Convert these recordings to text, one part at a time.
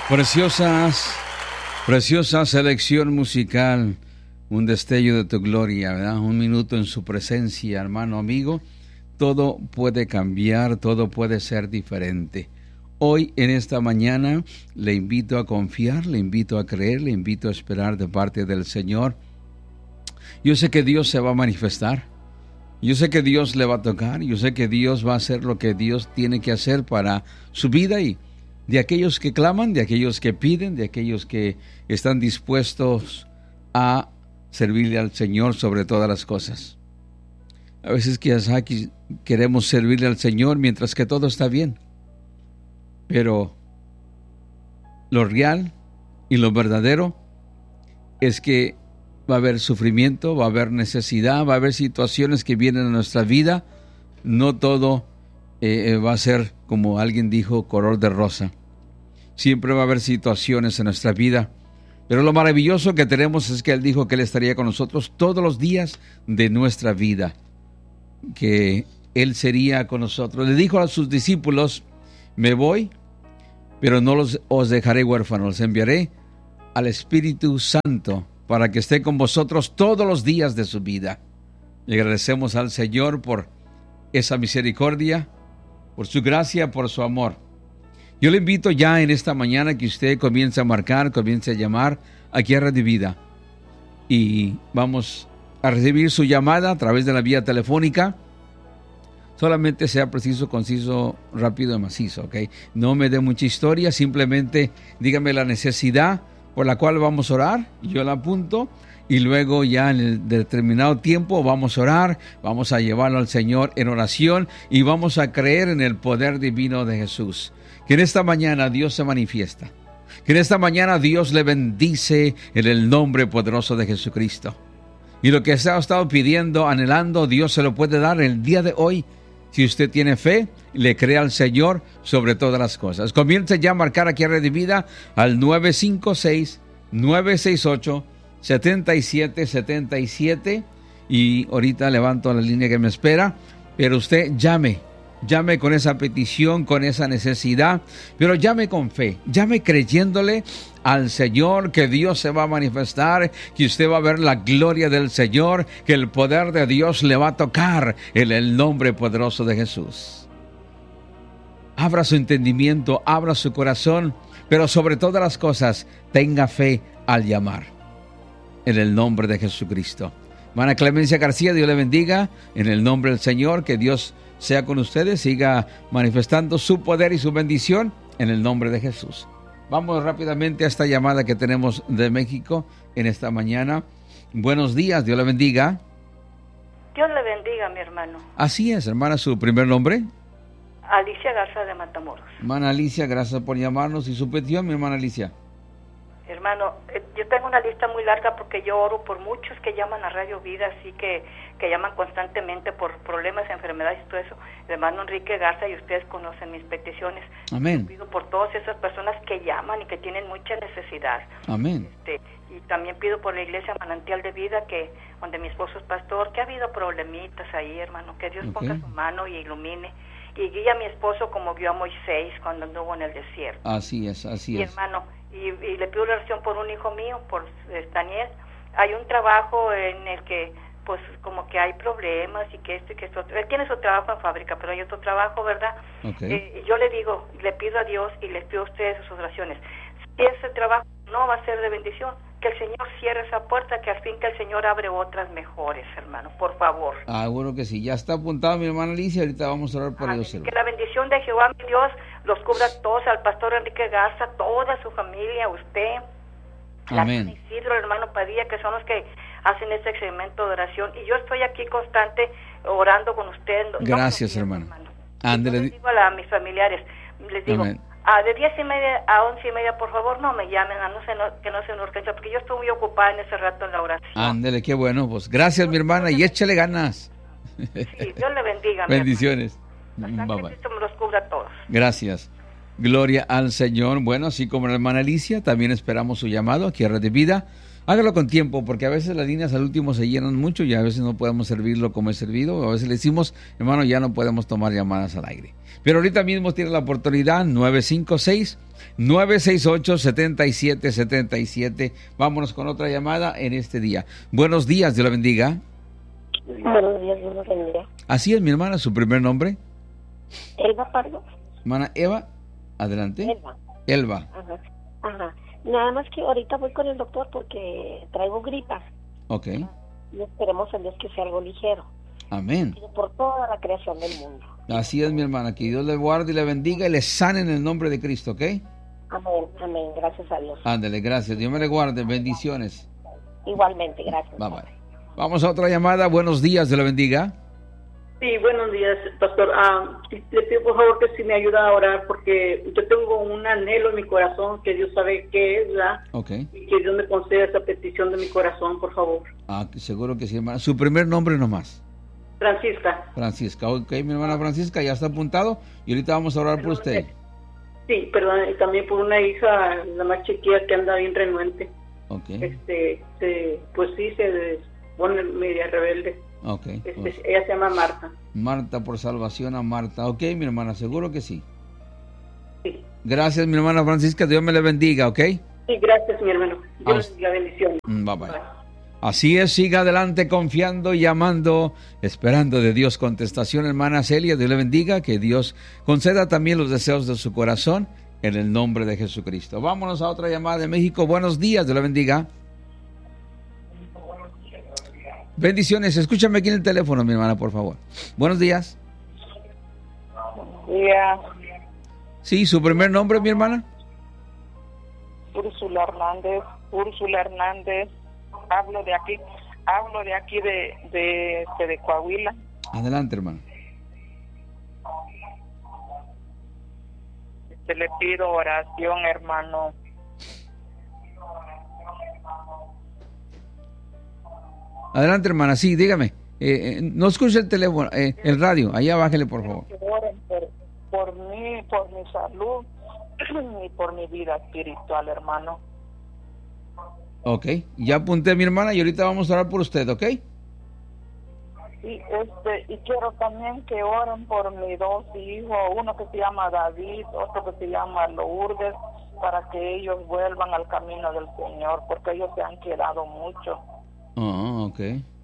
Preciosa selección musical, un destello de tu gloria, ¿verdad? Un minuto en su presencia, hermano, amigo. Todo puede cambiar, todo puede ser diferente. Hoy, en esta mañana, le invito a confiar, le invito a creer, le invito a esperar de parte del Señor. Yo sé que Dios se va a manifestar. Yo sé que Dios le va a tocar. Yo sé que Dios va a hacer lo que Dios tiene que hacer para su vida y de aquellos que claman, de aquellos que piden, de aquellos que están dispuestos a servirle al Señor sobre todas las cosas. A veces quizás queremos servirle al Señor mientras que todo está bien. Pero lo real y lo verdadero es que va a haber sufrimiento, va a haber necesidad, va a haber situaciones que vienen a nuestra vida. No todo va a ser, como alguien dijo, color de rosa. Siempre va a haber situaciones en nuestra vida. Pero lo maravilloso que tenemos es que Él dijo que Él estaría con nosotros todos los días de nuestra vida. Que Él sería con nosotros. Le dijo a sus discípulos: me voy, pero no os dejaré huérfanos. Les enviaré al Espíritu Santo para que esté con vosotros todos los días de su vida. Y agradecemos al Señor por esa misericordia, por su gracia, por su amor. Yo le invito ya en esta mañana que usted comience a marcar, comience a llamar aquí a Radio Vida. Y vamos a recibir su llamada a través de la vía telefónica. Solamente sea preciso, conciso, rápido y macizo, ¿ok? No me dé mucha historia, simplemente dígame la necesidad por la cual vamos a orar, yo la apunto, y luego ya en el determinado tiempo vamos a orar, vamos a llevarlo al Señor en oración y vamos a creer en el poder divino de Jesús. Que en esta mañana Dios se manifiesta, que en esta mañana Dios le bendice en el nombre poderoso de Jesucristo. Y lo que se ha estado pidiendo, anhelando, Dios se lo puede dar el día de hoy. Si usted tiene fe, le cree al Señor sobre todas las cosas. Comience ya a marcar aquí a Red Vida al 956-968-7777. Y ahorita levanto la línea que me espera. Pero usted llame con esa petición, con esa necesidad. Pero llame con fe, llame creyéndole al Señor que Dios se va a manifestar, que usted va a ver la gloria del Señor, que el poder de Dios le va a tocar en el nombre poderoso de Jesús. Abra su entendimiento, abra su corazón, pero sobre todas las cosas, tenga fe al llamar. En el nombre de Jesucristo. Hermana Clemencia García, Dios le bendiga. En el nombre del Señor, que Dios sea con ustedes, siga manifestando su poder y su bendición en el nombre de Jesús. Vamos rápidamente a esta llamada que tenemos de México en esta mañana. Buenos días, Dios le bendiga. Dios le bendiga, mi hermano. Así es, hermana, ¿su primer nombre? Alicia Garza de Matamoros. Hermana Alicia, gracias por llamarnos. ¿Y su petición, mi hermana Alicia? Hermano, yo tengo una lista muy larga porque yo oro por muchos que llaman a Radio Vida, así que llaman constantemente por problemas, enfermedades y todo eso. El hermano Enrique Garza y ustedes conocen mis peticiones. Amén. Yo pido por todas esas personas que llaman y que tienen mucha necesidad. Amén. Y también pido por la iglesia Manantial de Vida, donde mi esposo es pastor, que ha habido problemitas ahí, hermano, que Dios ponga su mano y ilumine. Y guía a mi esposo como guió a Moisés cuando anduvo en el desierto. Así es, así es. Hermano, y le pido oración por un hijo mío, por Daniel. Hay un trabajo en el que, pues, como que hay problemas y que esto y que esto. Él tiene su trabajo en fábrica, pero hay otro trabajo, ¿verdad? Okay. Yo le digo, le pido a Dios y les pido a ustedes sus oraciones. Si ese trabajo no va a ser de bendición, que el Señor cierre esa puerta, que al fin que el Señor abre otras mejores, hermano, por favor. Bueno que sí, ya está apuntado mi hermana Alicia, ahorita vamos a orar por ellos. Que la bendición de Jehová, mi Dios, los cubra a todos, al pastor Enrique Garza, toda su familia, usted, amén. La Isidro, el hermano Padilla, que son los que hacen este segmento de oración, y yo estoy aquí constante orando con usted. Gracias, hermano. Ándele. Yo les digo a mis familiares, les digo, de 10:30 a 11:30, por favor, no me llamen, que no sea una urgencia, porque yo estoy muy ocupada en ese rato en la oración. Ándele, qué bueno, pues gracias, mi hermana, y échale ganas. Sí, Dios le bendiga. Bendiciones. Bye, bye. Cristo me los cubra a todos. Gracias. Gloria al Señor. Bueno, así como la hermana Alicia, también esperamos su llamado aquí a Radio Vida Hágalo con tiempo, porque a veces las líneas al último se llenan mucho y a veces no podemos servirlo como es servido. O a veces le decimos, hermano, ya no podemos tomar llamadas al aire. Pero ahorita mismo tiene la oportunidad, 956-968-7777. Vámonos con otra llamada en este día. Buenos días, Dios la bendiga. Buenos días, Dios la bendiga. Así es, mi hermana, su primer nombre. Elba Pardo. Hermana Eva, adelante. Elba. Ajá. Nada más que ahorita voy con el doctor porque traigo gripa. Ok. Y esperemos en Dios que sea algo ligero. Amén. Por toda la creación del mundo. Así es, mi hermana. Que Dios le guarde y le bendiga y le sane en el nombre de Cristo, ¿ok? Amén, amén. Gracias a Dios. Ándale, gracias. Dios me le guarde. Bendiciones. Igualmente, gracias. Bye, bye. Vamos a otra llamada. Buenos días, Dios le bendiga. Sí, buenos días, pastor. Le pido por favor que si me ayuda a orar porque yo tengo un anhelo en mi corazón que Dios sabe qué es, ¿verdad? Okay. Y que Dios me conceda esa petición de mi corazón, por favor. Seguro que sí, hermana. Su primer nombre nomás. Francisca. Francisca, ok, mi hermana Francisca, ya está apuntado y ahorita vamos a orar por usted. Sí, perdón, y también por una hija, la más chiquilla, que anda bien renuente. Ok. Pues sí, se pone media rebelde. Okay. Ella se llama Marta. Marta, por salvación a Marta. Ok, mi hermana, seguro que sí. Sí. Gracias, mi hermana Francisca. Dios me le bendiga, ¿ok? Sí, gracias, mi hermano. Dios le bendiga, bendiciones. Bye, bye. Así es, siga adelante confiando, llamando, esperando de Dios contestación, hermana Celia. Dios le bendiga, que Dios conceda también los deseos de su corazón en el nombre de Jesucristo. Vámonos a otra llamada de México. Buenos días, Dios le bendiga. Bendiciones, escúchame aquí en el teléfono, mi hermana, por favor. Buenos días. Yeah. Sí, su primer nombre, mi hermana. Úrsula Hernández. Hablo de aquí de Coahuila. Adelante, hermano. Le pido oración, hermano. Adelante, hermana, sí, dígame. No escuche el teléfono, el radio, allá bájele, por favor. Que oren por mí, por mi salud y por mi vida espiritual, hermano. Ok, ya apunté, mi hermana, y ahorita vamos a orar por usted, ¿ok? Y quiero también que oren por mis dos hijos, uno que se llama David, otro que se llama Lourdes, para que ellos vuelvan al camino del Señor, porque ellos se han quedado mucho. Ok.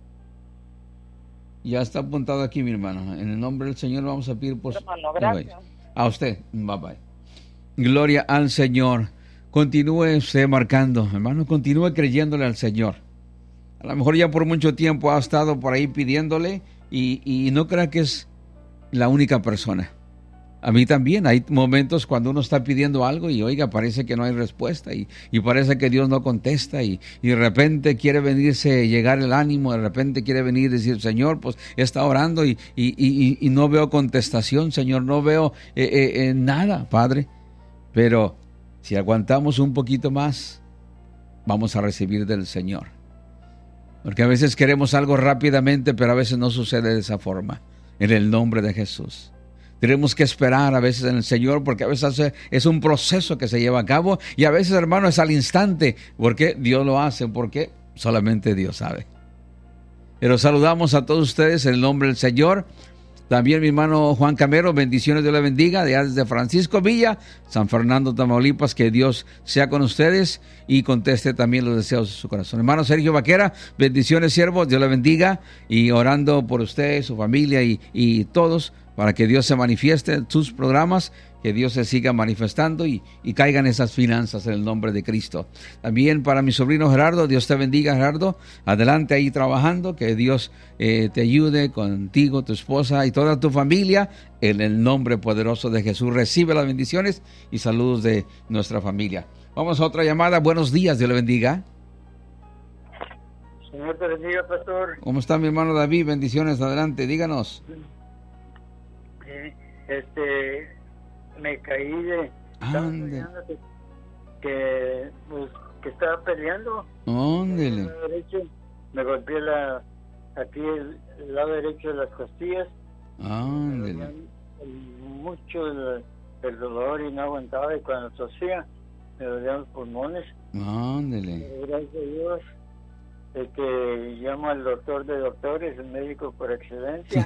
Ya está apuntado aquí, mi hermano. En el nombre del Señor vamos a pedir por hermano, gracias. A usted, bye bye. Gloria al Señor. Continúe usted marcando, hermano, continúe creyéndole al Señor. A lo mejor ya por mucho tiempo ha estado por ahí pidiéndole y no crea que es la única persona. A mí también hay momentos cuando uno está pidiendo algo y oiga, parece que no hay respuesta y parece que Dios no contesta y de repente quiere venirse, llegar el ánimo, de repente quiere venir y decir, Señor, pues está orando y no veo contestación, Señor, no veo nada, Padre. Pero si aguantamos un poquito más, vamos a recibir del Señor. Porque a veces queremos algo rápidamente, pero a veces no sucede de esa forma. En el nombre de Jesús. Tenemos que esperar a veces en el Señor, porque a veces es un proceso que se lleva a cabo y a veces, hermano, es al instante, porque Dios lo hace, porque solamente Dios sabe. Pero saludamos a todos ustedes en el nombre del Señor. También mi hermano Juan Camero, bendiciones, Dios le bendiga, desde Francisco Villa, San Fernando, Tamaulipas, que Dios sea con ustedes y conteste también los deseos de su corazón. Hermano Sergio Vaquera, bendiciones, siervos, Dios le bendiga y orando por usted, su familia y todos, para que Dios se manifieste en sus programas, que Dios se siga manifestando y caigan esas finanzas en el nombre de Cristo. También para mi sobrino Gerardo, Dios te bendiga, Gerardo. Adelante ahí trabajando, que Dios te ayude contigo, tu esposa y toda tu familia. En el nombre poderoso de Jesús, recibe las bendiciones y saludos de nuestra familia. Vamos a otra llamada. Buenos días, Dios le bendiga. Señor te bendiga, pastor. ¿Cómo está mi hermano David? Bendiciones, adelante, díganos. Me caí de que estaba peleando. Óndele. Me golpeé aquí el lado derecho de las costillas. Óndele. Mucho el dolor y no aguantaba, y cuando tosía me dolían los pulmones. Ándele. Pero gracias a Dios, el que llamo al doctor de doctores, el médico por excelencia,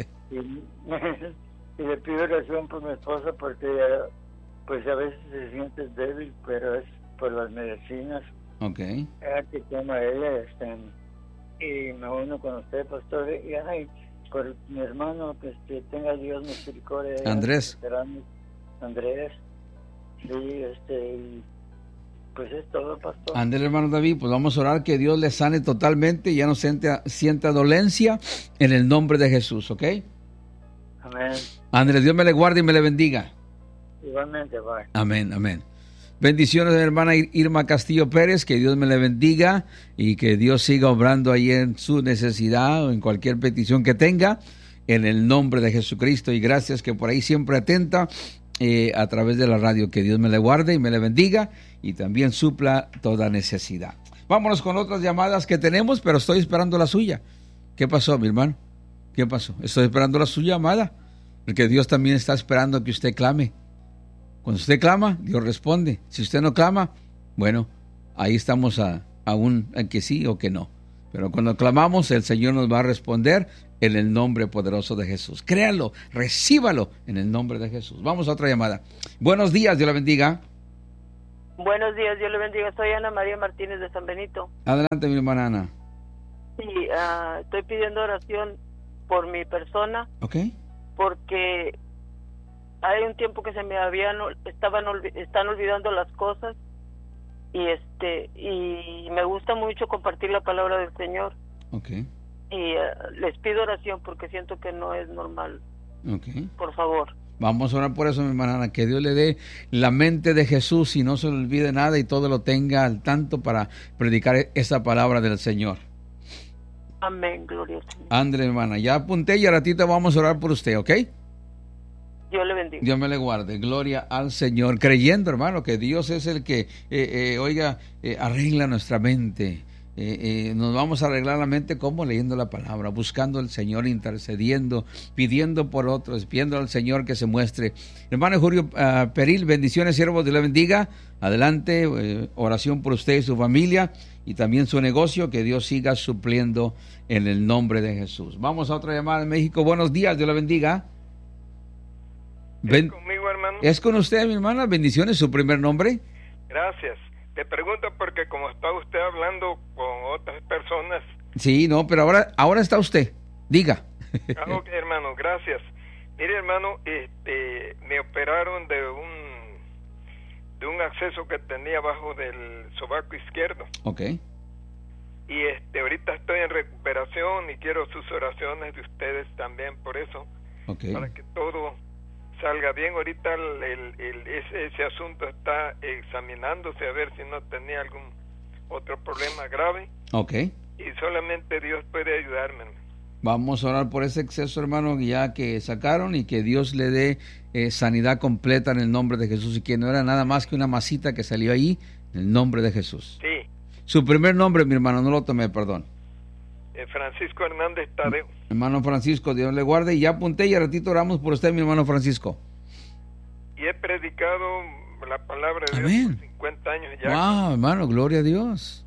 y le pido oración por mi esposa porque pues a veces se siente débil, pero es por las medicinas Okay. que toma ella, y me uno con usted, pastor, y ay, por mi hermano, que tenga Dios misericordia. Andrés. Andrés, sí, y pues es todo, pastor. Ándele, hermano David, pues vamos a orar que Dios le sane totalmente y ya no sienta dolencia en el nombre de Jesús, ¿ok? Amén. Andrés, Dios me le guarde y me le bendiga. Igualmente, bye. Amén, amén. Bendiciones de mi hermana Irma Castillo Pérez, que Dios me le bendiga y que Dios siga obrando ahí en su necesidad o en cualquier petición que tenga, en el nombre de Jesucristo. Y gracias que por ahí siempre atenta a través de la radio. Que Dios me le guarde y me le bendiga y también supla toda necesidad. Vámonos con otras llamadas que tenemos, pero estoy esperando la suya. ¿Qué pasó, mi hermano? ¿Qué pasó? Estoy esperando la suya llamada, porque Dios también está esperando que usted clame. Cuando usted clama, Dios responde. Si usted no clama, bueno, ahí estamos aún en que sí o que no. Pero cuando clamamos, el Señor nos va a responder en el nombre poderoso de Jesús. Créalo, recíbalo en el nombre de Jesús. Vamos a otra llamada. Buenos días, Dios la bendiga. Buenos días, Dios le bendiga. Soy Ana María Martínez de San Benito. Adelante, mi hermana Ana. Sí, estoy pidiendo oración por mi persona. Ok. Porque hay un tiempo que se me están olvidando las cosas y me gusta mucho compartir la palabra del Señor. Okay. Y les pido oración porque siento que no es normal. Okay. Por favor. Vamos a orar por eso, mi hermana Ana, que Dios le dé la mente de Jesús y no se le olvide nada y todo lo tenga al tanto para predicar esa palabra del Señor. Amén, gloria al Señor. André, hermana, ya apunté y a ratito vamos a orar por usted, ¿ok? Dios le bendiga. Dios me le guarde. Gloria al Señor. Creyendo, hermano, que Dios es el que, arregla nuestra mente. Nos vamos a arreglar la mente como leyendo la palabra, buscando al Señor, intercediendo, pidiendo por otros, pidiendo al Señor que se muestre. Hermano Julio Peril, bendiciones, siervos, Dios le bendiga. Adelante, oración por usted y su familia y también su negocio, que Dios siga supliendo en el nombre de Jesús. Vamos a otra llamada en México. Buenos días, Dios le bendiga. ¿Es conmigo, hermano? Es con usted, mi hermana. Bendiciones, su primer nombre. Gracias. Te pregunto porque como está usted hablando con otras personas. Sí, no, pero ahora está usted. Diga. Ok, hermano, gracias. Mire, hermano, me operaron de un acceso que tenía abajo del sobaco izquierdo. Ok. Y ahorita estoy en recuperación y quiero sus oraciones de ustedes también por eso. Okay. Para que todo salga bien. Ahorita ese asunto está examinándose a ver si no tenía algún otro problema grave. Ok. Y solamente Dios puede ayudarme. Vamos a orar por ese exceso, hermano, ya que sacaron, y que Dios le dé sanidad completa en el nombre de Jesús, y que no era nada más que una masita que salió ahí, en el nombre de Jesús. Sí. Su primer nombre, mi hermano, no lo tomé, perdón. Francisco Hernández Tadeo. Hermano Francisco, Dios le guarde, y ya apunté y a ratito oramos por usted, mi hermano Francisco. Y he predicado la palabra de Amén. Dios por 50 años ya. Wow, hermano, gloria a Dios.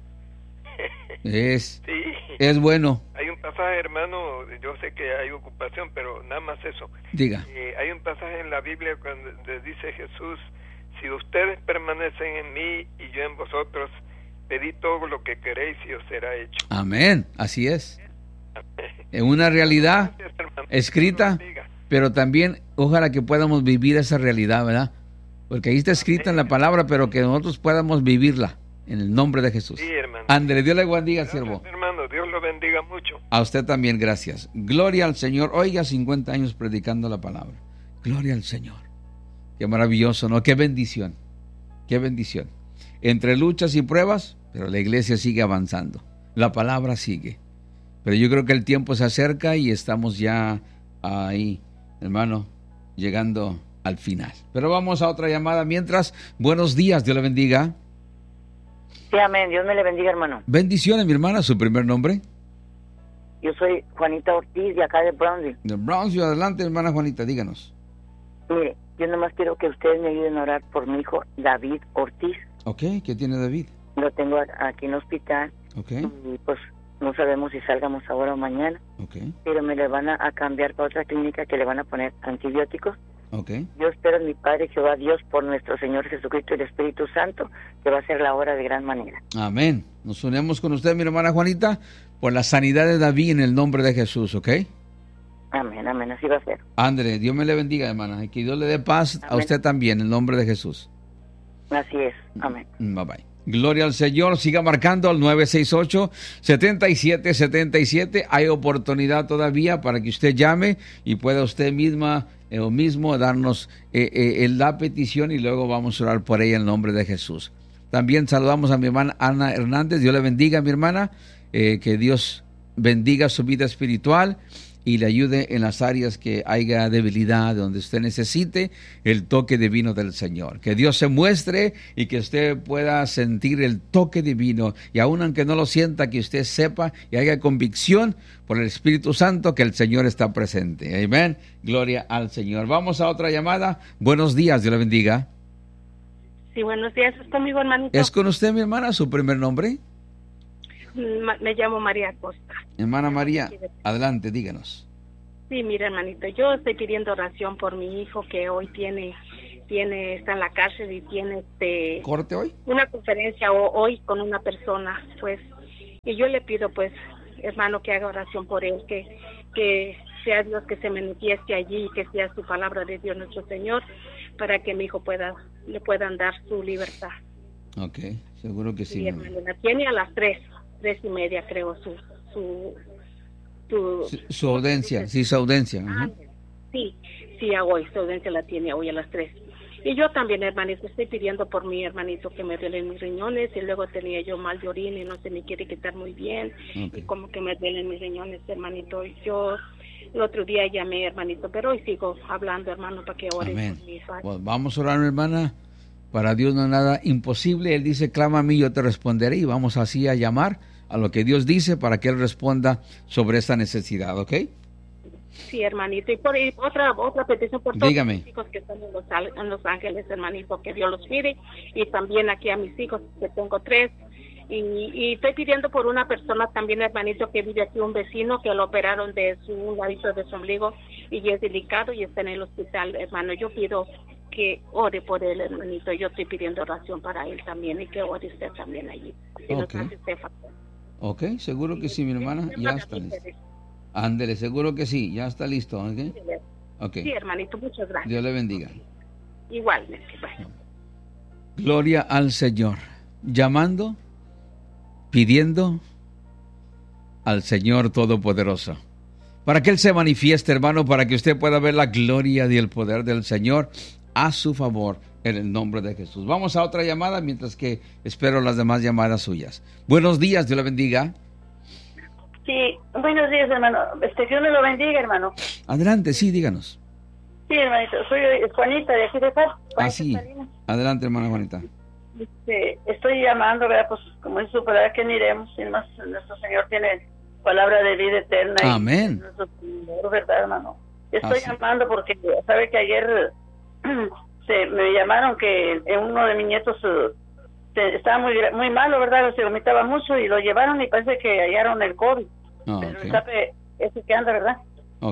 Sí. Es bueno. Hay un pasaje, hermano, yo sé que hay ocupación, pero nada más eso. Diga. Hay un pasaje en la Biblia cuando dice Jesús: si ustedes permanecen en mí y yo en vosotros, pedid todo lo que queréis y os será hecho. Amén, así es. En una realidad escrita, pero también ojalá que podamos vivir esa realidad, ¿verdad? Porque ahí está escrita en la palabra, pero que nosotros podamos vivirla en el nombre de Jesús. Sí, hermano. André, Dios le bendiga, Gracias, siervo. hermano, Dios lo bendiga mucho. A usted también, gracias. Gloria al Señor. Oiga, 50 años predicando la palabra. Gloria al Señor. Qué maravilloso, ¿no? Qué bendición. Qué bendición. Entre luchas y pruebas, pero la iglesia sigue avanzando. La palabra sigue. Pero yo creo que el tiempo se acerca y estamos ya ahí, hermano, llegando al final. Pero vamos a otra llamada mientras. Buenos días, Dios le bendiga. Sí, amén. Dios me le bendiga, hermano. Bendiciones, mi hermana. ¿Su primer nombre? Yo soy Juanita Ortiz, de acá de Brownsville. De Brownsville. Adelante, hermana Juanita, díganos. Mire, yo nomás quiero que ustedes me ayuden a orar por mi hijo David Ortiz. Ok, ¿qué tiene David? Lo tengo aquí en el hospital. Ok. Y pues no sabemos si salgamos ahora o mañana. Ok. Pero me le van a cambiar para otra clínica que le van a poner antibióticos. Ok. Yo espero en mi Padre Jehová Dios por nuestro Señor Jesucristo y el Espíritu Santo, que va a ser la hora de gran manera. Amén. Nos unimos con usted, mi hermana Juanita, por la sanidad de David en el nombre de Jesús, ¿ok? Amén, amén, así va a ser. André, Dios me le bendiga, hermana, y que Dios le dé paz a usted también, en el nombre de Jesús. Así es, amén. Bye bye. Gloria al Señor, siga marcando al 968-7777. Hay oportunidad todavía para que usted llame y pueda usted misma o mismo darnos la petición y luego vamos a orar por ella en el nombre de Jesús. También saludamos a mi hermana Ana Hernández. Dios le bendiga, mi hermana, que Dios bendiga su vida espiritual y le ayude en las áreas que haya debilidad, donde usted necesite el toque divino del Señor. Que Dios se muestre y que usted pueda sentir el toque divino, y aun aunque no lo sienta, que usted sepa y haya convicción por el Espíritu Santo que el Señor está presente. Amén. Gloria al Señor. Vamos a otra llamada. Buenos días, Dios le bendiga. Sí, buenos días. ¿Es conmigo, hermanito? ¿Es con usted, mi hermana? ¿Su primer nombre? Me llamo María Costa. Hermana María, adelante, díganos. Sí, mira, hermanito, yo estoy pidiendo oración por mi hijo que hoy está en la cárcel y tiene ¿Corte hoy? Una conferencia hoy con una persona, pues, y yo le pido, pues, hermano, que haga oración por él, que sea Dios que se manifieste allí y que sea su palabra de Dios nuestro Señor, para que mi hijo le puedan dar su libertad. Ok, seguro que sí. Sí, hermano, la tiene a las 3:30, creo, su audiencia, sí, su audiencia. Sí, hoy, su audiencia la tiene hoy a las 3. Y yo también, hermanito, estoy pidiendo por mi hermanito que me duelen mis riñones, y luego tenía yo mal de orina y no se me quiere quitar muy bien, y como que me duelen mis riñones, hermanito. Yo el otro día llamé, hermanito, pero hoy sigo hablando, hermano, para que ore por mi hijo. Pues vamos a orar, hermana. Para Dios no hay nada imposible. Él dice, clama a mí, yo te responderé, y vamos así a llamar a lo que Dios dice para que Él responda sobre esta necesidad, ¿ok? Sí, hermanito. Y por otra petición por todos Dígame. Mis hijos que están en Los Ángeles, hermanito, que Dios los cuide. Y también aquí a mis hijos, que tengo 3. Y estoy pidiendo por una persona también, hermanito, que vive aquí, un vecino que lo operaron de un ladito de su ombligo y es delicado y está en el hospital, hermano. Yo pido que ore por él, hermanito. Yo estoy pidiendo oración para él también, y que ore usted también allí. Si nos hace usted favor. Ok, seguro que sí, mi hermana, ya está listo. Ándele, seguro que sí, ya está listo, ¿ok? Okay. Sí, hermanito, muchas gracias. Dios le bendiga. Igualmente, bye. Gloria al Señor. Llamando, pidiendo al Señor Todopoderoso, para que Él se manifieste, hermano, para que usted pueda ver la gloria y el poder del Señor a su favor, en el nombre de Jesús. Vamos a otra llamada mientras que espero las demás llamadas suyas. Buenos días, Dios le bendiga. Sí, buenos días, hermano. Dios me lo bendiga, hermano. Adelante, sí, díganos. Sí, hermanito, soy Juanita de aquí de Paz. Sí. Adelante, hermana Juanita. Estoy llamando, ¿verdad? Pues como es su palabra, que iremos, sin más, nuestro Señor tiene palabra de vida eterna. Amén. Y nuestro Señor, ¿verdad, hermano? Estoy llamando porque sabe que ayer me llamaron que uno de mis nietos estaba muy malo, ¿verdad? Se vomitaba mucho y lo llevaron y parece que hallaron el COVID. Pero sabe, ese que anda, ¿verdad?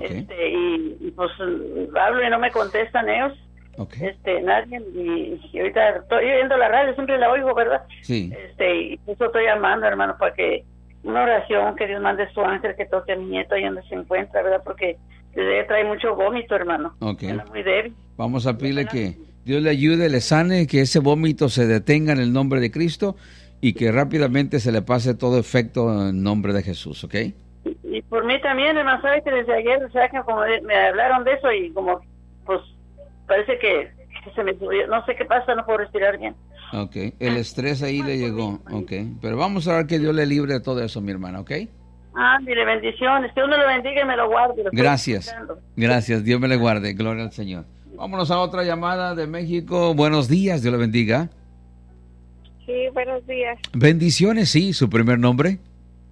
Y pues hablo y no me contestan ellos. Nadie, y ahorita estoy viendo la radio, siempre la oigo, ¿verdad? Sí. Y eso estoy llamando, hermano, para que una oración, que Dios mande su ángel que toque a mi nieto ahí donde se encuentra, ¿verdad? Porque trae mucho vómito, hermano. Era muy débil. Vamos a pedirle que Dios le ayude, le sane, que ese vómito se detenga en el nombre de Cristo y que rápidamente se le pase todo efecto en nombre de Jesús, ¿ok? Y por mí también, hermano, sabe que desde ayer, o sea, que como me hablaron de eso y como, pues, parece que se me subió, no sé qué pasa, no puedo respirar bien. Ok, el estrés ahí le llegó, ok. Pero vamos a ver que Dios le libre de todo eso, mi hermana, ¿ok? Mire, bendiciones, que uno lo bendiga y me lo guarde. Gracias, Dios me le guarde, gloria al Señor. Vámonos a otra llamada de México. Buenos días, Dios le bendiga. Sí, buenos días. Bendiciones, sí, su primer nombre.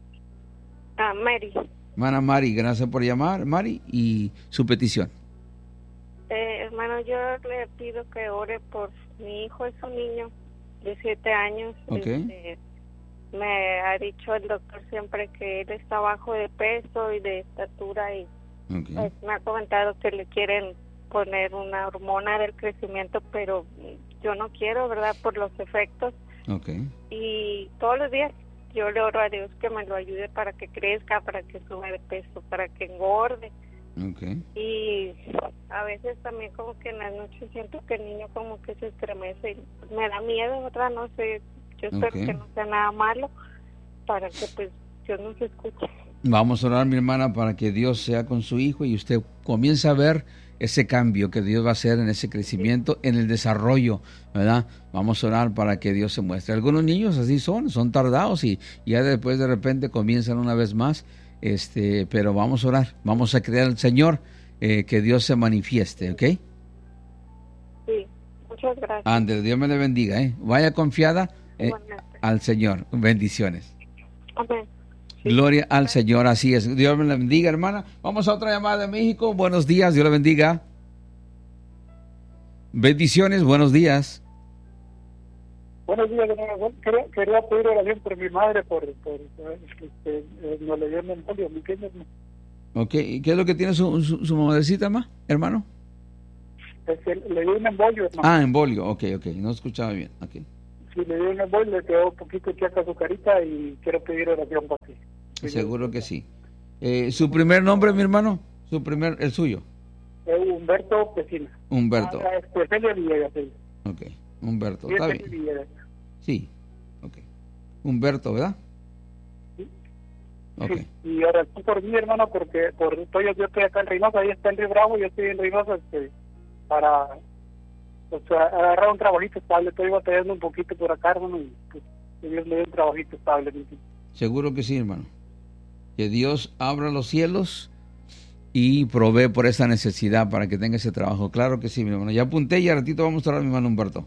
Mary. Hermana Mari, gracias por llamar, Mari, y su petición. Hermano, yo le pido que ore por mi hijo, es un niño de 7 años. Okay. Me ha dicho el doctor siempre que él está bajo de peso y de estatura y pues, me ha comentado que le quieren poner una hormona del crecimiento, pero yo no quiero, ¿verdad? Por los efectos. Y todos los días yo le oro a Dios que me lo ayude para que crezca, para que suba de peso, para que engorde. Y a veces también como que en las noches siento que el niño como que se estremece y me da miedo, ¿verdad? No sé, yo espero que no sea nada malo para que pues Dios nos escuche. Vamos a orar, mi hermana, para que Dios sea con su hijo y usted comience a ver ese cambio que Dios va a hacer en ese crecimiento, en el desarrollo, ¿verdad? Vamos a orar para que Dios se muestre. Algunos niños así son tardados y ya después de repente comienzan una vez más, pero vamos a orar, vamos a creer al Señor que Dios se manifieste, ¿ok? Sí, muchas gracias. Ándale, Dios me le bendiga, vaya confiada al Señor. Bendiciones. Amén. Gloria al Señor, así es. Dios me la bendiga, hermana. Vamos a otra llamada de México. Buenos días, Dios la bendiga. Bendiciones, buenos días. Buenos días, quería pedir oración por mi madre, no le dio un embolio, ¿me entiendes? Ok, ¿y qué es lo que tiene su madrecita, hermano? Le dio un embolio, hermano. Embolio, ok, no escuchaba bien, ok. Sí, le dio un embolio, le quedó un poquito chaca su carita y quiero pedir oración para ti. Seguro que sí. ¿Su primer nombre, mi hermano? El suyo. Humberto Pesina. Humberto. Celia Villegas. Ok, Humberto, está bien. Sí, ok. Humberto, ¿verdad? Sí. Okay. Sí. Y oración por mí, hermano, porque yo estoy acá en Reynosa, ahí está en Río Bravo, yo estoy en Reynosa para agarrar un trabajito estable. Estoy batallando un poquito por acá, hermano, y pues, que Dios me dé un trabajito estable. Seguro que sí, hermano. Que Dios abra los cielos y provee por esa necesidad para que tenga ese trabajo. Claro que sí, mi hermano. Ya apunté y a ratito vamos a hablar, mi hermano Humberto.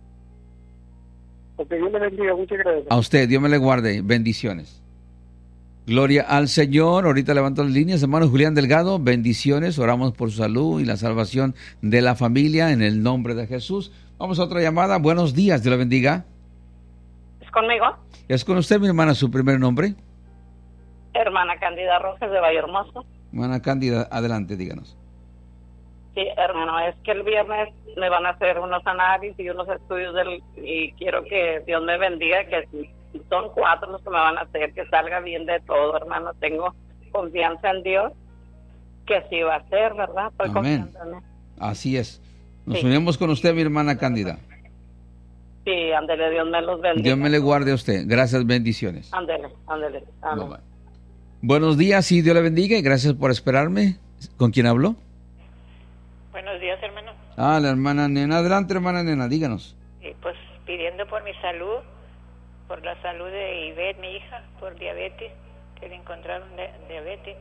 Ok, Dios le bendiga, muchas gracias. A usted, Dios me le guarde. Bendiciones. Gloria al Señor. Ahorita levanto las líneas. Hermano Julián Delgado, bendiciones. Oramos por su salud y la salvación de la familia en el nombre de Jesús. Vamos a otra llamada. Buenos días, Dios le bendiga. ¿Es conmigo? ¿Es con usted, mi hermana, su primer nombre? Hermana Cándida Rojas de Vallehermoso. Hermana Cándida, adelante, díganos. Sí, hermano, es que el viernes me van a hacer unos análisis y unos estudios y quiero que Dios me bendiga, que son 4 los que me van a hacer, que salga bien de todo, hermano. Tengo confianza en Dios, que así va a ser, ¿verdad? Estoy Amén. confiando en Él. Así es. Nos unimos con usted, mi hermana Cándida. Sí, ándele, Dios me los bendiga. Dios me le guarde a usted. Gracias, bendiciones. Ándele. Bye, bye. Buenos días y Dios le bendiga y gracias por esperarme. ¿Con quién habló? Buenos días, hermano. La hermana Nena. Adelante, hermana Nena, díganos. Pues pidiendo por mi salud, por la salud de Ivette, mi hija, por diabetes, que le encontraron diabetes.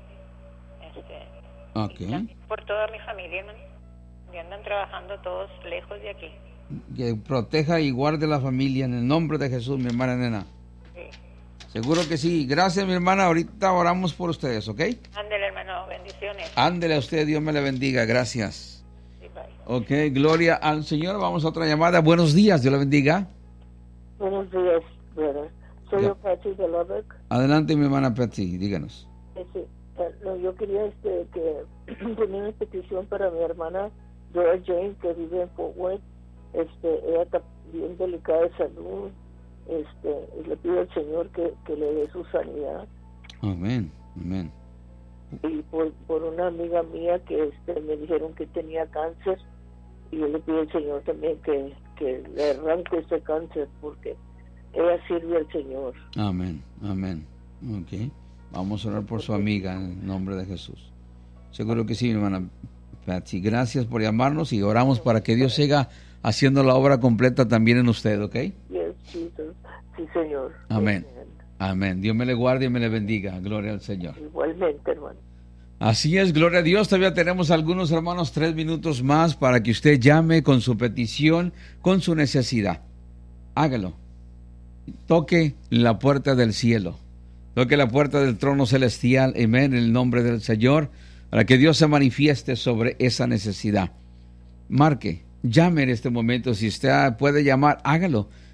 Okay. Y también por toda mi familia, hermano, que andan trabajando todos lejos de aquí. Que proteja y guarde la familia en el nombre de Jesús, mi hermana Nena. Sí. Seguro que sí. Gracias, mi hermana. Ahorita oramos por ustedes, ¿ok? Ándele, hermano. Bendiciones. Ándele a usted. Dios me le bendiga. Gracias. Sí, bye. Ok, gloria al Señor. Vamos a otra llamada. Buenos días. Dios le bendiga. Buenos días, brother. Soy yo, Patsy de Lubbock. Adelante, mi hermana Patsy. Díganos. Yo quería que tenía una petición para mi hermana Dora Jane, que vive en Fort Worth. Ella está bien delicada de salud. Y le pido al Señor que le dé su sanidad. Amén, amén. Y por una amiga mía que me dijeron que tenía cáncer, y yo le pido al Señor también que le arranque ese cáncer, porque ella sirve al Señor. Amén, amén. Ok, vamos a orar por su amiga en el nombre de Jesús. Seguro que sí, mi hermana Patsy. Gracias por llamarnos y oramos para que Dios siga haciendo la obra completa también en usted, ¿ok? Yes, Jesus. Sí, Señor. Amén. Amén. Dios me le guarde y me le bendiga. Gloria al Señor. Igualmente, hermano. Así es, gloria a Dios. Todavía tenemos algunos hermanos 3 minutos más para que usted llame con su petición, con su necesidad. Hágalo. Toque la puerta del cielo. Toque la puerta del trono celestial. Amén. En el nombre del Señor. Para que Dios se manifieste sobre esa necesidad. Marque. Llame en este momento. Si usted puede llamar, hágalo.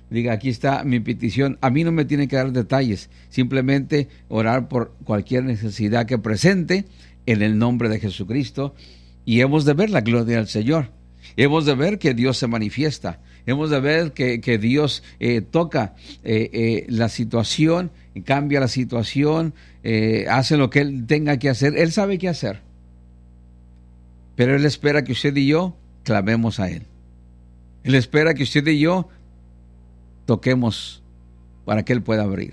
diga, aquí está mi petición. A mí no me tiene que dar detalles, simplemente orar por cualquier necesidad que presente en el nombre de Jesucristo, y hemos de ver la gloria del Señor. Hemos de ver que Dios se manifiesta. Hemos de ver que Dios toca la situación, cambia la situación, hace lo que Él tenga que hacer. Él sabe qué hacer. Pero Él espera que usted y yo clamemos a Él. Él espera que usted y yo toquemos para que Él pueda abrir.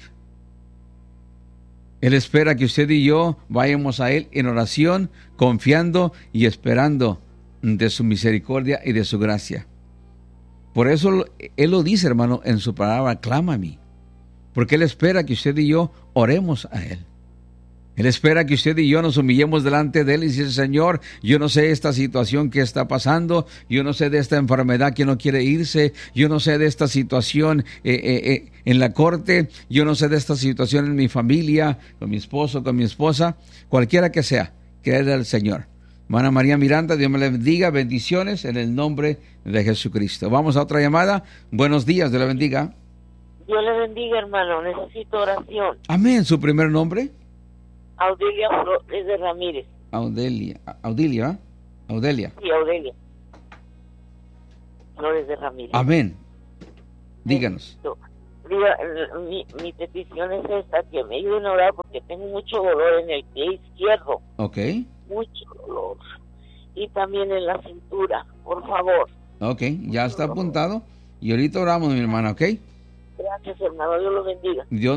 Él espera que usted y yo vayamos a Él en oración, confiando y esperando de su misericordia y de su gracia. Por eso Él lo dice, hermano, en su palabra, clama a mí. Porque Él espera que usted y yo oremos a Él. Él espera que usted y yo nos humillemos delante de Él y dice, Señor, yo no sé esta situación que está pasando, yo no sé de esta enfermedad que no quiere irse, yo no sé de esta situación en la corte, yo no sé de esta situación en mi familia, con mi esposo, con mi esposa, cualquiera que sea, créele al Señor. Hermana María Miranda, Dios me le bendiga, bendiciones en el nombre de Jesucristo. Vamos a otra llamada. Buenos días, Dios le bendiga. Dios le bendiga, hermano, necesito oración. Amén. ¿Su primer nombre? Audelia Flores de Ramírez. Audelia. Sí, Audelia Flores de Ramírez. Amén. Díganos. Diga, mi petición es esta, que me ayuden a orar porque tengo mucho dolor en el pie izquierdo. Ok. Mucho dolor. Y también en la cintura, por favor. Ok, ya está apuntado. Y ahorita oramos, mi hermana, ¿ok? Gracias, hermano. Dios lo bendiga. Dios